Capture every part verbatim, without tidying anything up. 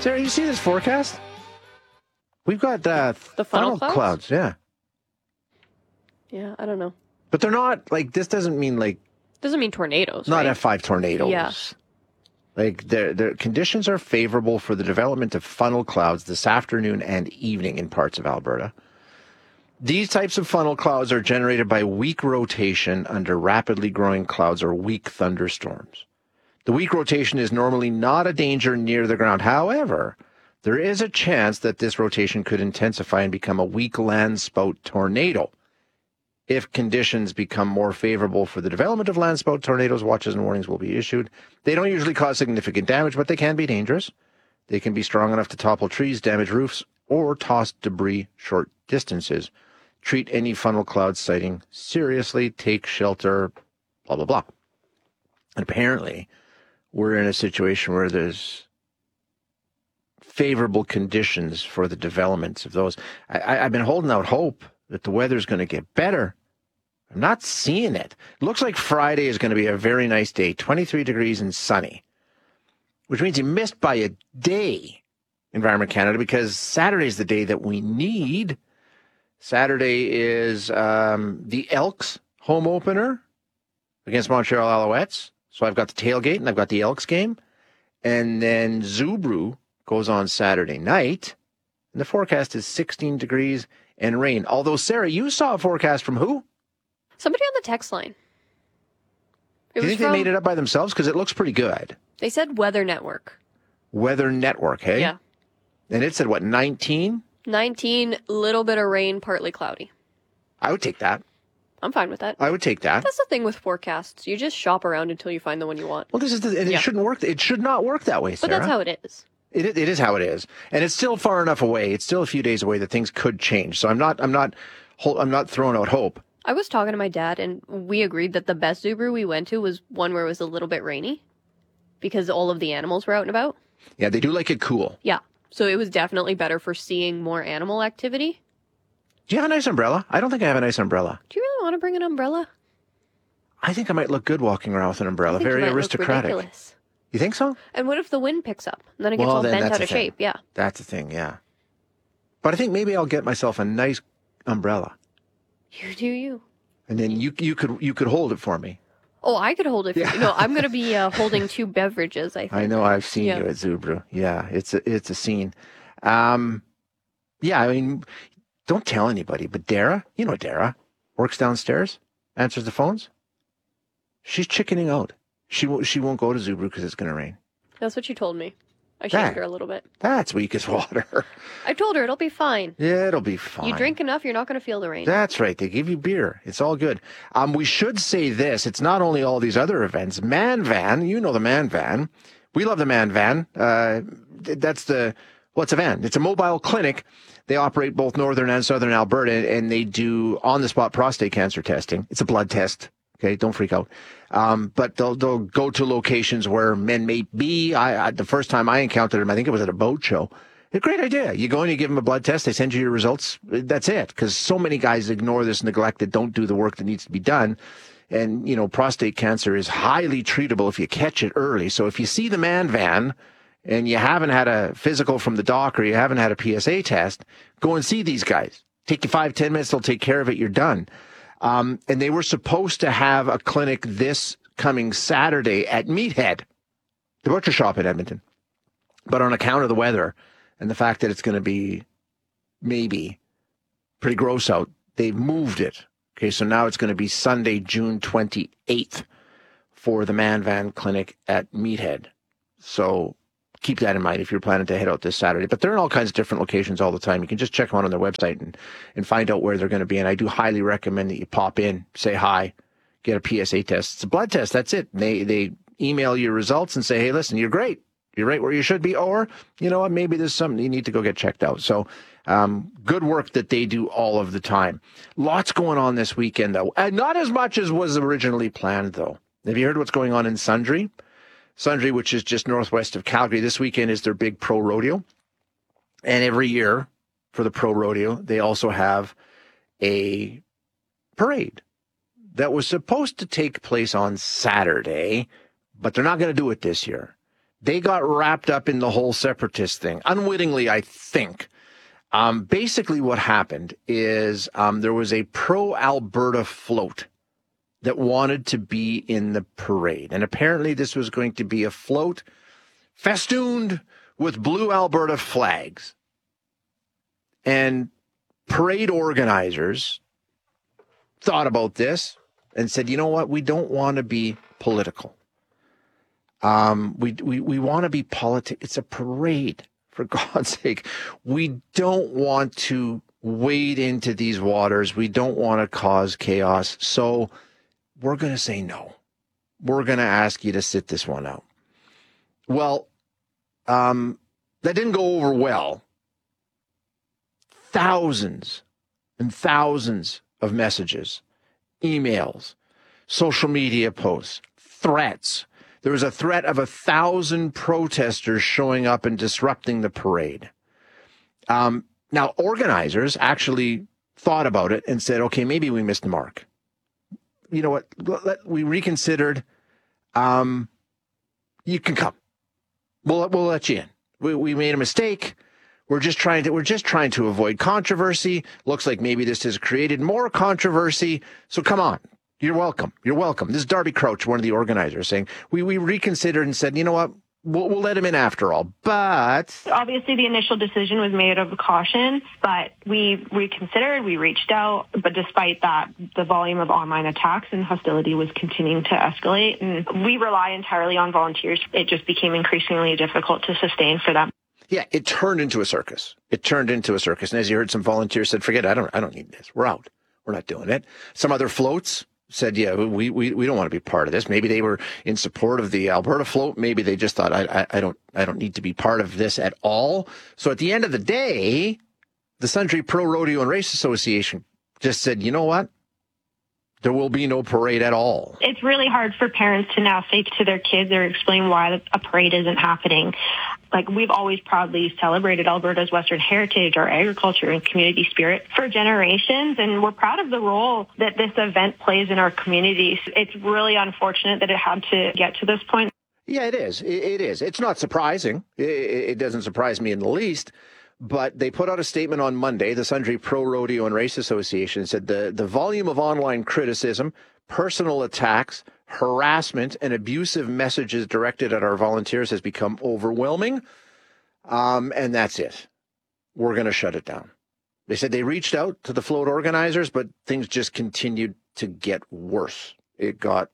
Sarah, you see this forecast? We've got uh, The funnel clouds? clouds, yeah. Yeah, I don't know. But they're not, like, this doesn't mean, like... Doesn't mean tornadoes, Not right? F five tornadoes. Yeah. Like, their their conditions are favorable for the development of funnel clouds this afternoon and evening in parts of Alberta. These types of funnel clouds are generated by weak rotation under rapidly growing clouds or weak thunderstorms. The weak rotation is normally not a danger near the ground. However, there is a chance that this rotation could intensify and become a weak landspout tornado. If conditions become more favorable for the development of landspout tornadoes, watches and warnings will be issued. They don't usually cause significant damage, but they can be dangerous. They can be strong enough to topple trees, damage roofs, or toss debris short distances. Treat any funnel cloud sighting seriously. Take shelter, blah, blah, blah. And apparently, we're in a situation where there's favorable conditions for the developments of those. I, I, I've been holding out hope that the weather's going to get better. I'm not seeing it. It looks like Friday is going to be a very nice day, twenty-three degrees and sunny, which means you missed by a day, Environment Canada, because Saturday's the day that we need. Saturday is um, the Elks home opener against Montreal Alouettes. So I've got the tailgate and I've got the Elks game. And then Zubru goes on Saturday night. And the forecast is sixteen degrees and rain. Although, Sarah, you saw a forecast from who? Somebody on the text line. It Do you was think from, they made it up by themselves? Because it looks pretty good. They said Weather Network. Weather Network, hey? Yeah. And it said, what, nineteen? nineteen, little bit of rain, partly cloudy. I would take that. I'm fine with that. I would take that. That's the thing with forecasts. You just shop around until you find the one you want. Well, this is the, and Yeah. it shouldn't work. It should not work that way, But Sarah. that's how it is. It, it is how it is, and it's still far enough away. It's still a few days away that things could change. So I'm not, I'm not, I'm not throwing out hope. I was talking to my dad, and we agreed that the best Subaru we went to was one where it was a little bit rainy because all of the animals were out and about. Yeah, they do like it cool. Yeah. So it was definitely better for seeing more animal activity. Do you have a nice umbrella? I don't think I have a nice umbrella. Do you really want to bring an umbrella? I think I might look good walking around with an umbrella. I think you Very might look aristocratic. ridiculous. You think so? And what if the wind picks up? And then it gets Well, all then bent that's out the of thing. shape. Yeah. That's the thing, yeah. But I think maybe I'll get myself a nice umbrella, You do you. and then you you could you could hold it for me. Oh, I could hold it. For Yeah. you. No, I'm going to be uh, holding two beverages, I think. I know I've seen Yeah. you at Zubru. Yeah, it's a it's a scene. Um, yeah, I mean, don't tell anybody. But Dara, you know Dara, works downstairs, answers the phones. She's chickening out. She won't she won't go to Zubru because it's going to rain. That's what you told me. I That- shamed her a little bit. That's weak as water. I told her it'll be fine. Yeah, it'll be fine. You drink enough, you're not going to feel the rain. That's right. They give you beer. It's all good. Um, we should say this. It's not only all these other events. Man Van, you know the Man Van. We love the Man Van. Uh, th- that's the, what's a van? It's a mobile clinic. They operate both northern and southern Alberta, and they do on-the-spot prostate cancer testing. It's a blood test. Okay, don't freak out. Um, but they'll they'll go to locations where men may be. I, I the first time I encountered them, I think it was at a boat show. A great idea. You go and you give them a blood test. They send you your results. That's it. Because so many guys ignore this, neglect it, don't do the work that needs to be done. And, you know, prostate cancer is highly treatable if you catch it early. So if you see the Man Van and you haven't had a physical from the doc or you haven't had a P S A test, go and see these guys. Take you five, ten minutes. They'll take care of it. You're done. Um, and they were supposed to have a clinic this coming Saturday at Meathead, the butcher shop in Edmonton. But on account of the weather and the fact that it's going to be maybe pretty gross out, they've moved it. Okay, so now it's going to be Sunday, June twenty-eighth for the Man Van Clinic at Meathead. So keep that in mind if you're planning to head out this Saturday. But they're in all kinds of different locations all the time. You can just check them out on their website and, and find out where they're going to be. And I do highly recommend that you pop in, say hi, get a P S A test. It's a blood test. That's it. They they email you results and say, hey, listen, you're great. You're right where you should be. Or, you know what, maybe there's something you need to go get checked out. So um, good work that they do all of the time. Lots going on this weekend, though. And not as much as was originally planned, though. Have you heard what's going on in Sundre? Sundre, which is just northwest of Calgary. This weekend is their big pro rodeo. And every year for the pro rodeo, they also have a parade that was supposed to take place on Saturday, but they're not going to do it this year They got wrapped up in the whole separatist thing, unwittingly, I think. Um, basically, what happened is um, there was a pro-Alberta float that wanted to be in the parade. And apparently this was going to be a float festooned with blue Alberta flags. And parade organizers thought about this and said, you know what, we don't want to be political. Um, we we we want to be politic. It's a parade, for God's sake. We don't want to wade into these waters. We don't want to cause chaos. So we're going to say no. We're going to ask you to sit this one out. Well, um, that didn't go over well. Thousands and thousands of messages, emails, social media posts, threats. There was a threat of a thousand protesters showing up and disrupting the parade. Um, now, organizers actually thought about it and said, okay, maybe we missed the mark. You know what? Let, we reconsidered. Um, you can come. We'll we'll let you in. We we made a mistake. We're just trying to we're just trying to avoid controversy. Looks like maybe this has created more controversy. So come on. You're welcome. You're welcome. This is Darby Crouch, one of the organizers, saying we, we reconsidered and said, you know what, we'll, we'll let him in after all. But obviously the initial decision was made of caution, but we reconsidered, we reached out. But despite that, the volume of online attacks and hostility was continuing to escalate. And we rely entirely on volunteers. It just became increasingly difficult to sustain for them. Yeah, it turned into a circus. It turned into a circus. And as you heard, some volunteers said, forget it. I don't, I don't need this. We're out. We're not doing it. Some other floats said, yeah, we, we, we don't want to be part of this. Maybe they were in support of the Alberta float. Maybe they just thought, I, I, I don't, I don't need to be part of this at all. So at the end of the day, the Sundre Pro Rodeo and Race Association just said, you know what? There will be no parade at all. It's really hard for parents to now say to their kids or explain why a parade isn't happening. Like, we've always proudly celebrated Alberta's Western heritage, our agriculture and community spirit for generations, and we're proud of the role that this event plays in our communities. It's really unfortunate that it had to get to this point. Yeah, it is. It, it is. It's not surprising. It, it doesn't surprise me in the least. But they put out a statement on Monday. The Sundre Pro Rodeo and Race Association said the, the volume of online criticism, personal attacks, harassment, and abusive messages directed at our volunteers has become overwhelming. Um, and that's it. We're going to shut it down. They said they reached out to the float organizers, but things just continued to get worse. It got,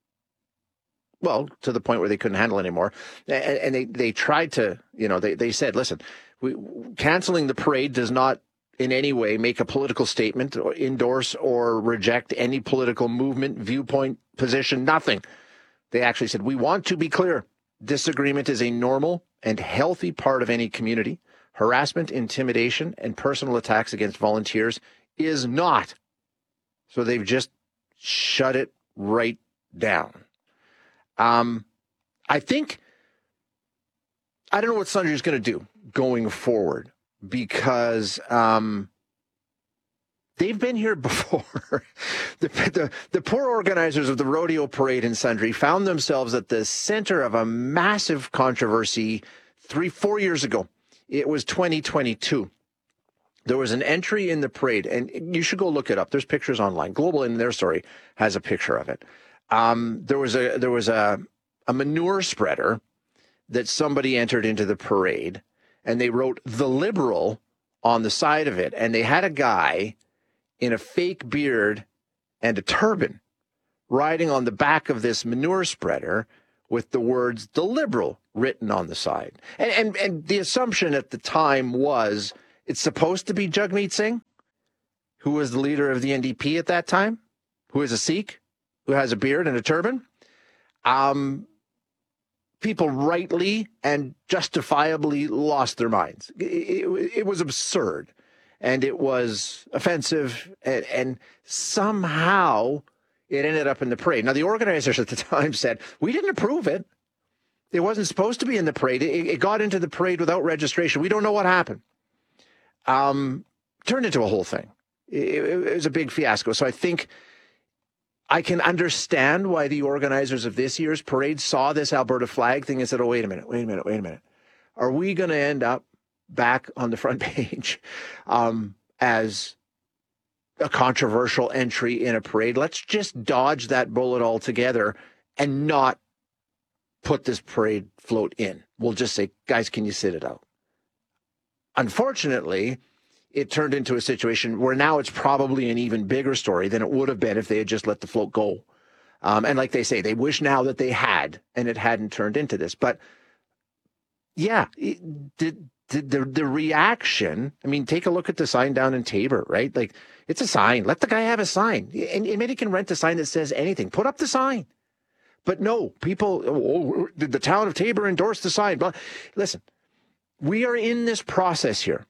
well, to the point where they couldn't handle it anymore. And, and they, they tried to, you know, they, they said, listen, we, canceling the parade does not in any way make a political statement or endorse or reject any political movement, viewpoint, position, nothing. They actually said, we want to be clear. Disagreement is a normal and healthy part of any community. Harassment, intimidation, and personal attacks against volunteers is not. So they've just shut it right down. Um, I think, I don't know what Sundre is going to do going forward, because um, they've been here before. the, the, the poor organizers of the rodeo parade in Sundre found themselves at the center of a massive controversy three, four years ago. It was twenty twenty-two. There was an entry in the parade, and you should go look it up. There's pictures online. Global in their story has a picture of it. Um, there was a there was a, a manure spreader that somebody entered into the parade, and they wrote "The Liberal" on the side of it, and they had a guy in a fake beard and a turban riding on the back of this manure spreader with the words "The Liberal" written on the side. And, and, and the assumption at the time was it's supposed to be Jagmeet Singh, who was the leader of the N D P at that time, who is a Sikh, who has a beard and a turban. Um, people rightly and justifiably lost their minds. It, it, it was absurd, and it was offensive, and, and somehow it ended up in the parade. Now, the organizers at the time said, we didn't approve it. It wasn't supposed to be in the parade. It, it got into the parade without registration. We don't know what happened. Um, turned into a whole thing. It, it, it was a big fiasco. So I think, I can understand why the organizers of this year's parade saw this Alberta flag thing and said, oh, wait a minute, wait a minute, wait a minute. Are we going to end up back on the front page um, as a controversial entry in a parade? Let's just dodge that bullet altogether and not put this parade float in. We'll just say, guys, can you sit it out? Unfortunately, it turned into a situation where now it's probably an even bigger story than it would have been if they had just let the float go. Um, and like they say, they wish now that they had, and it hadn't turned into this. But yeah, it, the, the, the reaction, I mean, take a look at the sign down in Tabor, right? Like, it's a sign. Let the guy have a sign. And maybe he can rent a sign that says anything. Put up the sign. But no, people, oh, did the town of Tabor endorse the sign? But listen, we are in this process here.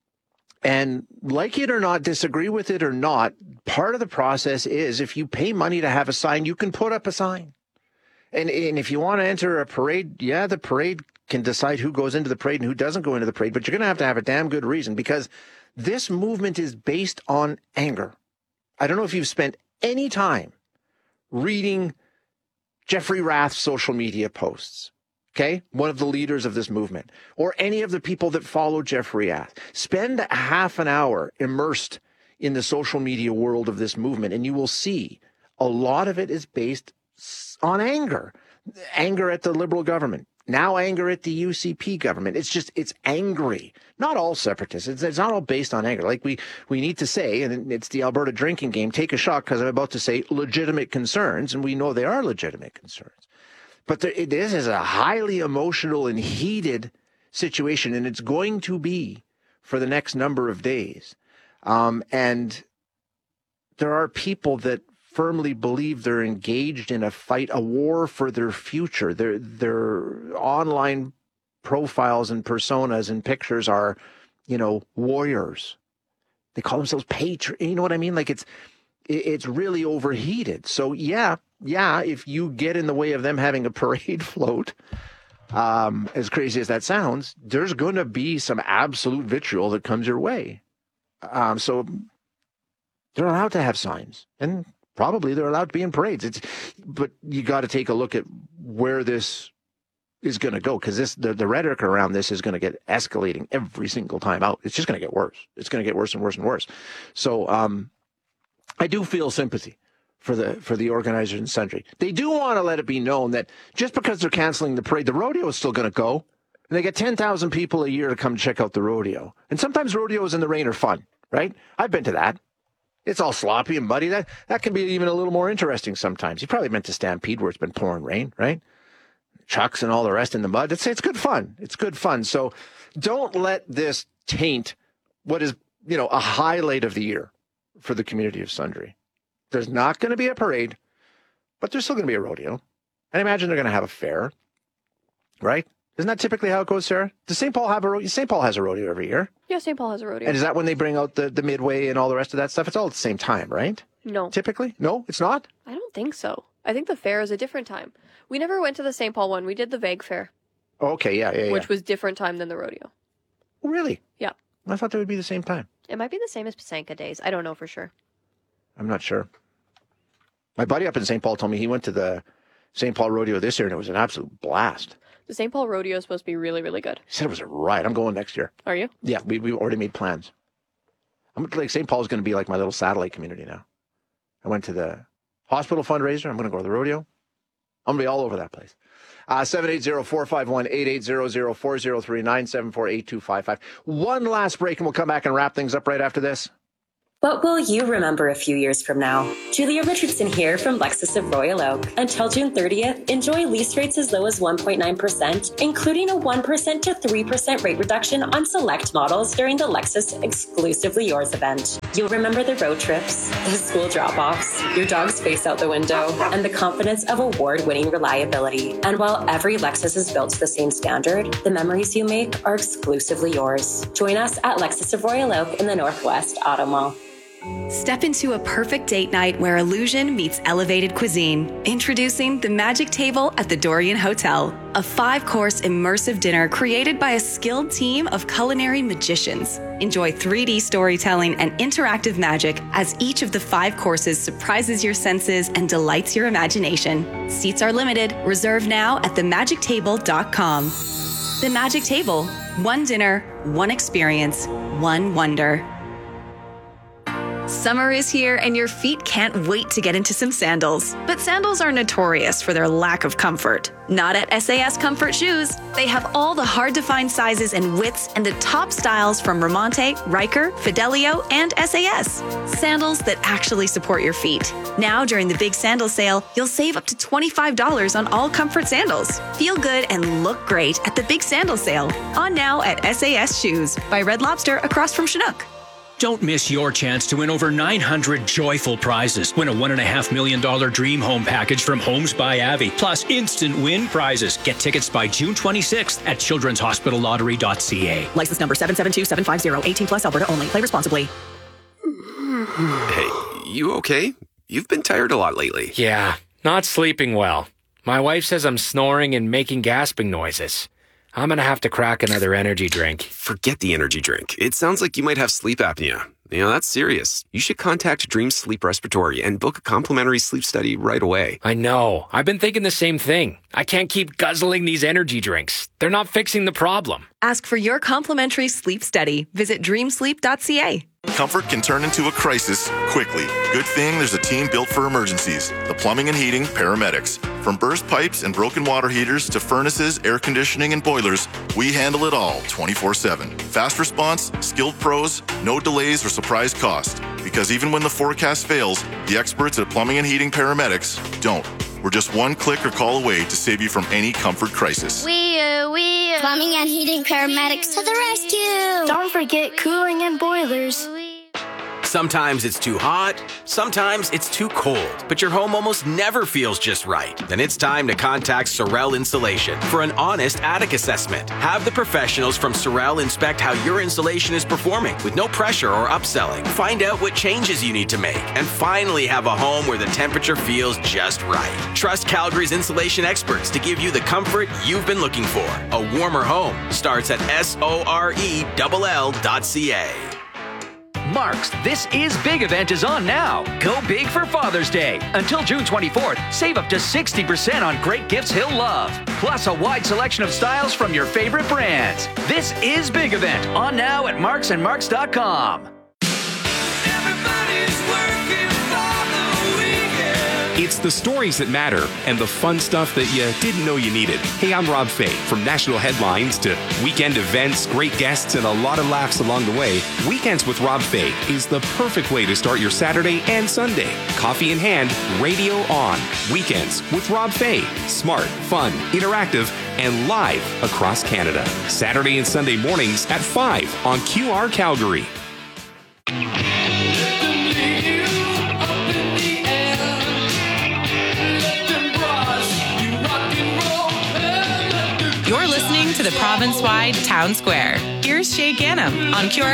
And like it or not, disagree with it or not, part of the process is if you pay money to have a sign, you can put up a sign. And, and if you want to enter a parade, yeah, the parade can decide who goes into the parade and who doesn't go into the parade. But you're going to have to have a damn good reason, because this movement is based on anger. I don't know if you've spent any time reading Jeffrey Rath's social media posts, okay? One of the leaders of this movement, or any of the people that follow Jeffrey Rath. Spend a half an hour immersed in the social media world of this movement, and you will see a lot of it is based on anger. Anger at the Liberal government. Now anger at the U C P government. It's just, it's angry. Not all separatists. It's, it's not all based on anger. Like we, we need to say, and it's the Alberta drinking game, take a shot, because I'm about to say legitimate concerns, and we know they are legitimate concerns. But there, it is, is a highly emotional and heated situation, and it's going to be for the next number of days. Um, and there are people that firmly believe they're engaged in a fight, a war for their future. Their their online profiles and personas and pictures are, you know, warriors. They call themselves patriots. You know what I mean? Like it's it's really overheated. So yeah, yeah. If you get in the way of them having a parade float, um, as crazy as that sounds, there's going to be some absolute vitriol that comes your way. Um, so they're allowed to have signs, and probably they're allowed to be in parades. It's, but you got to take a look at where this is going to go, because this the, the rhetoric around this is going to get escalating every single time out. It's just going to get worse. It's going to get worse and worse and worse. So um, I do feel sympathy for the for the organizers and sundry. They do want to let it be known that just because they're canceling the parade, the rodeo is still going to go. And they get ten thousand people a year to come check out the rodeo. And sometimes rodeos in the rain are fun, right? I've been to that. It's all sloppy and muddy. That that can be even a little more interesting sometimes. You probably meant to Stampede where it's been pouring rain, right? Chucks and all the rest in the mud. It's it's good fun. It's good fun. So don't let this taint what is, you know, a highlight of the year for the community of Sundre. There's not going to be a parade, but there's still going to be a rodeo. And imagine they're going to have a fair, right? Isn't that typically how it goes, Sarah? Does Saint Paul have a rodeo? Saint Paul has a rodeo every year. Yeah, Saint Paul has a rodeo. And is that when they bring out the, the midway and all the rest of that stuff? It's all at the same time, right? No. Typically? No, it's not? I don't think so. I think the fair is a different time. We never went to the Saint Paul one. We did the Vague Fair. Oh, okay, yeah, yeah, yeah. Which was different time than the rodeo. Really? Yeah. I thought they would be the same time. It might be the same as Pasanka Days. I don't know for sure. I'm not sure. My buddy up in Saint Paul told me he went to the Saint Paul rodeo this year, and it was an absolute blast. The Saint Paul rodeo is supposed to be really, really good. He said it was a riot. I'm going next year. Are you? Yeah, we we already made plans. I'm like Saint Paul is going to be like my little satellite community now. I went to the hospital fundraiser. I'm going to go to the rodeo. I'm going to be all over that place. Uh, seven eight zero, four five one, eight eight zero zero, four zero three, nine seven four, eight two five five. One last break, and we'll come back and wrap things up right after this. What will you remember a few years from now? Julia Richardson here from Lexus of Royal Oak. Until June thirtieth, enjoy lease rates as low as one point nine percent, including a one percent to three percent rate reduction on select models during the Lexus Exclusively Yours event. You'll remember the road trips, the school drop-offs, your dog's face out the window, and the confidence of award-winning reliability. And while every Lexus is built to the same standard, the memories you make are exclusively yours. Join us at Lexus of Royal Oak in the Northwest Auto Mall. Step into a perfect date night where illusion meets elevated cuisine. Introducing the Magic Table at the Dorian Hotel, a five-course immersive dinner created by a skilled team of culinary magicians. Enjoy three D storytelling and interactive magic as each of the five courses surprises your senses and delights your imagination. Seats are limited. Reserve now at the magic table dot com. The Magic Table. One dinner, one experience, one wonder. Summer is here and your feet can't wait to get into some sandals. But sandals are notorious for their lack of comfort. Not at S A S Comfort Shoes. They have all the hard-to-find sizes and widths and the top styles from Ramonte, Riker, Fidelio, and S A S. Sandals that actually support your feet. Now, during the big sandal sale, you'll save up to twenty-five dollars on all comfort sandals. Feel good and look great at the big sandal sale. On now at S A S Shoes by Red Lobster across from Chinook. Don't miss your chance to win over nine hundred joyful prizes. Win a one point five million dollars dream home package from Homes by Avi, plus instant win prizes. Get tickets by June twenty-sixth at children's hospital lottery dot c a. License number seven seven two seven five zero, eighteen plus, Alberta only. Play responsibly. Hey, you okay? You've been tired a lot lately. Yeah, not sleeping well. My wife says I'm snoring and making gasping noises. I'm going to have to crack another energy drink. Forget the energy drink. It sounds like you might have sleep apnea. You know, that's serious. You should contact Dream Sleep Respiratory and book a complimentary sleep study right away. I know. I've been thinking the same thing. I can't keep guzzling these energy drinks. They're not fixing the problem. Ask for your complimentary sleep study. Visit dream sleep dot c a. Comfort can turn into a crisis quickly. Good thing there's a team built for emergencies. The Plumbing and Heating Paramedics. From burst pipes and broken water heaters to furnaces, air conditioning, and boilers, we handle it all twenty-four seven. Fast response, skilled pros, no delays or surprise cost. Because even when the forecast fails, the experts at Plumbing and Heating Paramedics don't. We're just one click or call away to save you from any comfort crisis. We, uh, we, uh, Plumbing and Heating Paramedics to the rescue! Don't forget cooling and boilers. Sometimes it's too hot, sometimes it's too cold, but your home almost never feels just right. Then it's time to contact Sorel Insulation for an honest attic assessment. Have the professionals from Sorel inspect how your insulation is performing with no pressure or upselling. Find out what changes you need to make and finally have a home where the temperature feels just right. Trust Calgary's insulation experts to give you the comfort you've been looking for. A warmer home starts at S O R E L L dot C A. Mark's This Is Big event is on now. Go big for Father's Day. Until June twenty-fourth, save up to sixty percent on great gifts he'll love. Plus a wide selection of styles from your favorite brands. This Is Big event on now at marks and marks dot com. It's the stories that matter and the fun stuff that you didn't know you needed. Hey, I'm Rob Fay. From national headlines to weekend events, great guests, and a lot of laughs along the way, Weekends with Rob Fay is the perfect way to start your Saturday and Sunday. Coffee in hand, radio on. Weekends with Rob Fay. Smart, fun, interactive, and live across Canada. Saturday and Sunday mornings at five on Q R Calgary. You're listening to the province-wide Town Square. Here's Shay Gannam on Q R